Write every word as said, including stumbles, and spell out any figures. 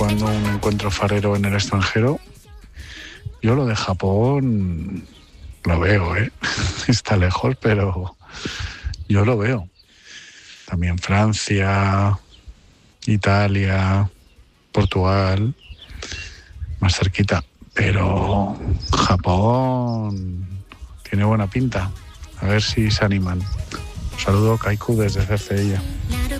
cuando un encuentro farero en el extranjero. Yo lo de Japón lo veo, ¿eh? Está lejos, pero yo lo veo. También Francia, Italia, Portugal, más cerquita. Pero Japón tiene buena pinta. A ver si se animan. Un saludo, Kaiku, desde Cercedilla.